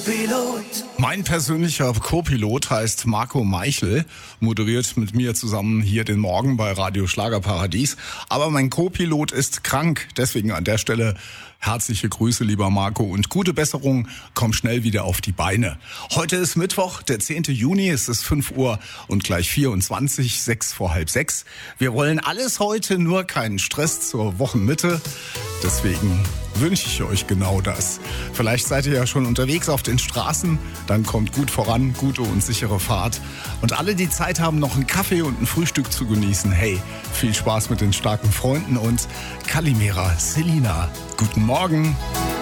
Mein persönlicher Co-Pilot heißt Marco Meichel, moderiert mit mir zusammen hier den Morgen bei Radio Schlagerparadies. Aber mein Co-Pilot ist krank, deswegen an der Stelle herzliche Grüße, lieber Marco, und gute Besserung. Komm schnell wieder auf die Beine. Heute ist Mittwoch, der 10. Juni, es ist 5 Uhr und gleich 24, 6 vor halb 6. Wir wollen alles heute, nur keinen Stress zur Wochenmitte. Deswegen wünsche ich euch genau das. Vielleicht seid ihr ja schon unterwegs auf den Straßen, dann kommt gut voran, gute und sichere Fahrt. Und alle, die Zeit haben, noch einen Kaffee und ein Frühstück zu genießen, hey, viel Spaß mit den starken Freunden und Kalimera, Selina, guten Morgen.